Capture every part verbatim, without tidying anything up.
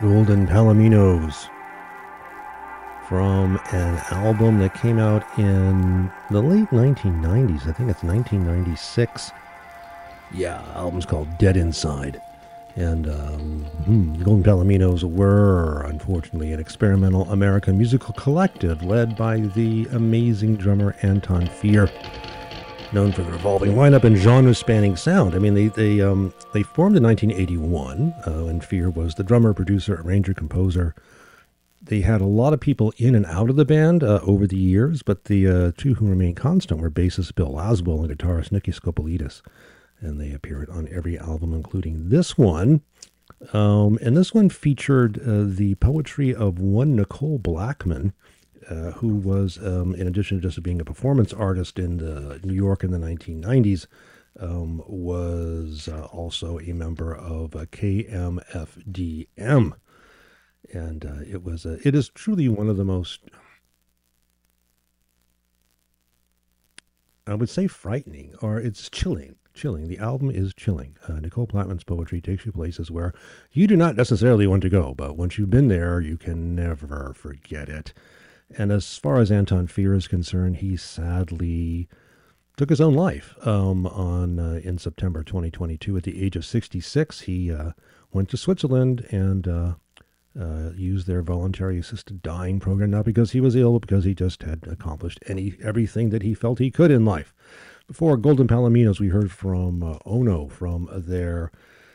Golden Palominos from an album that came out in the late nineteen nineties. I think it's nineteen ninety-six. Yeah, album's called Dead Inside. And um, hmm, the Golden Palominos were, unfortunately, an experimental American musical collective led by the amazing drummer Anton Fier, known for the revolving lineup and genre-spanning sound. I mean, they they um, they formed in nineteen eighty-one, uh, and Fier was the drummer, producer, arranger, composer. They had a lot of people in and out of the band uh, over the years, but the uh, two who remained constant were bassist Bill Laswell and guitarist Nicky Skopolidis. And they appeared on every album, including this one. Um, and this one featured uh, the poetry of one Nicole Blackman, uh, who was, um, in addition to just being a performance artist in the New York in the nineteen nineties, um, was uh, also a member of uh, K M F D M. And uh, it was uh, it is truly one of the most, I would say, frightening, or it's chilling. Chilling. The album is chilling. Uh, Nicole Blackman's poetry takes you places where you do not necessarily want to go, but once you've been there, you can never forget it. And as far as Anton Fier is concerned, he sadly took his own life um, on uh, in September twenty twenty-two at the age of sixty-six. He uh, went to Switzerland and uh, uh, used their voluntary assisted dying program, not because he was ill, but because he just had accomplished any everything that he felt he could in life. Before Golden Palominos, we heard from uh, Ono from their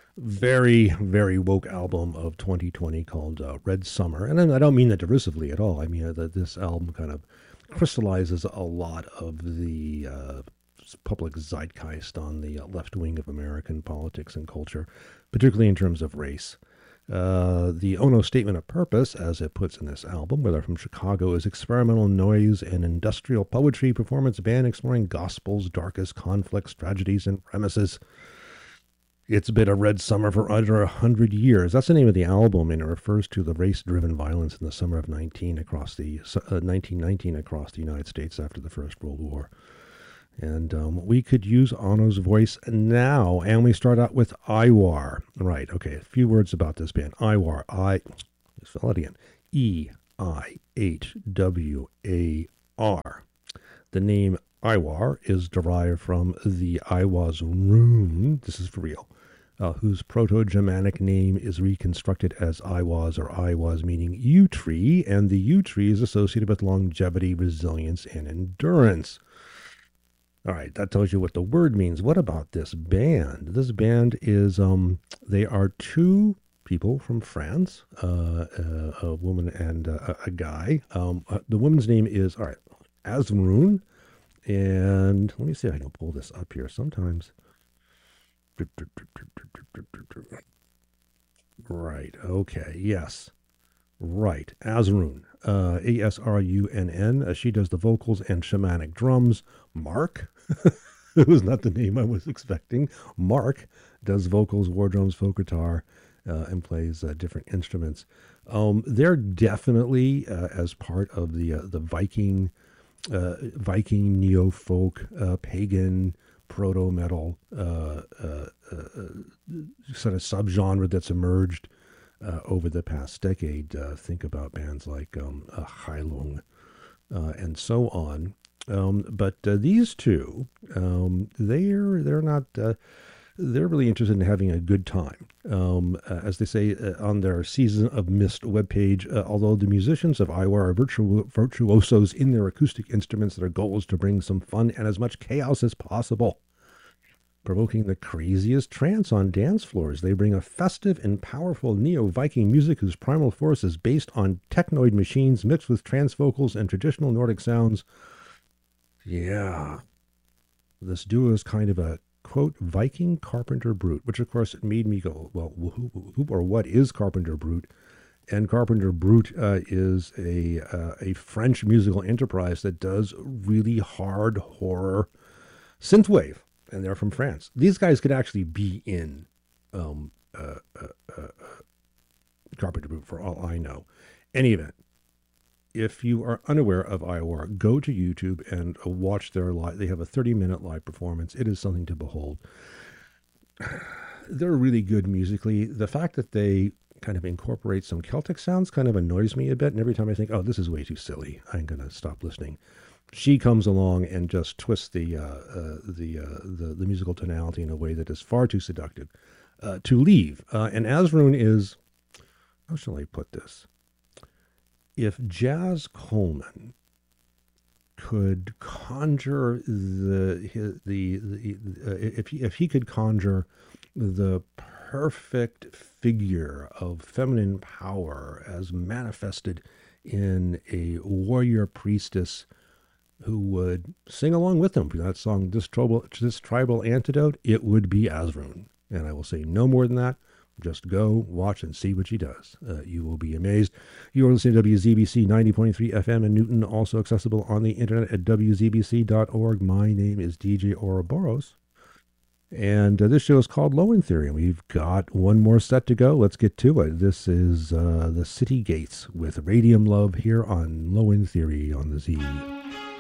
very, very woke album of twenty twenty called uh, Red Summer. And I don't mean that derisively at all. I mean that this album kind of crystallizes a lot of the uh, public zeitgeist on the left wing of American politics and culture, particularly in terms of race. Uh, the Ono statement of purpose, as it puts in this album, whether from Chicago, is experimental noise and industrial poetry performance band exploring gospel's darkest conflicts, tragedies, and premises. It's been a red summer for under a hundred years. That's the name of the album, and it refers to the race-driven violence in the summer of nineteen across the uh, nineteen nineteen across the United States after the First World War. And um, we could use Ono's voice now. And we start out with Iwar. Right, okay, a few words about this band. Iwar, I, spell it again, E I H W A R. The name Iwar is derived from the Aiwaz rune, this is for real, uh, whose Proto-Germanic name is reconstructed as Aiwaz or Aiwaz, meaning yew tree, and the yew tree is associated with longevity, resilience, and endurance. All right, that tells you what the word means. What about this band? This band is, um, they are two people from France, uh, uh, a woman and uh, a guy. Um, uh, the woman's name is, all right, Azrun. And let me see if I can pull this up here. Sometimes. Right, okay, yes. Right, Azrun. Uh, A S R U N N. Uh, she does the vocals and shamanic drums. Mark, it was not the name I was expecting. Mark does vocals, war drums, folk guitar, uh, and plays uh, different instruments. Um, they're definitely, uh, as part of the uh, the Viking, uh, Viking neo folk, uh, pagan proto metal uh, uh, uh, sort of subgenre that's emerged Uh, over the past decade. Uh, think about bands like um, uh, Heilung uh, and so on. Um, but uh, these two, um, they're they're not. Uh, they're really interested in having a good time. Um, uh, as they say uh, on their Season of Mist webpage, uh, although the musicians of Iwar are virtu- virtuosos in their acoustic instruments, their goal is to bring some fun and as much chaos as possible, provoking the craziest trance on dance floors. They bring a festive and powerful neo-Viking music whose primal force is based on technoid machines mixed with trance vocals and traditional Nordic sounds. Yeah. This duo is kind of a, quote, Viking Carpenter Brute, which of course made me go, well, who, who or what is Carpenter Brute? And Carpenter Brute uh, is a, uh, a French musical enterprise that does really hard horror synthwave. And they're from France. These guys could actually be in um, uh, uh, uh, Carpenter Brute, for all I know. Any event, if you are unaware of Iwar, go to YouTube and uh, watch their live. They have a thirty-minute live performance. It is something to behold. They're really good musically. The fact that they kind of incorporates some Celtic sounds kind of annoys me a bit. And every time I think, oh, this is way too silly, I'm going to stop listening. She comes along and just twists the uh, uh, the, uh, the the musical tonality in a way that is far too seductive uh, to leave. Uh, and Azroon is, how shall I put this? If Jazz Coleman could conjure the the, the uh, if he, if he could conjure the perfect figure of feminine power as manifested in a warrior priestess who would sing along with him for that song, this tribal, this tribal antidote, it would be Azroon. And I will say no more than that. Just go, watch, and see what she does. Uh, you will be amazed. You are listening to W Z B C ninety point three F M in Newton, also accessible on the internet at w z b c dot org. My name is D J Ouroboros. And uh, this show is called Low End Theory, and we've got one more set to go. Let's get to it. This is uh, the City Gates with Radium Love here on Low End Theory on the Z.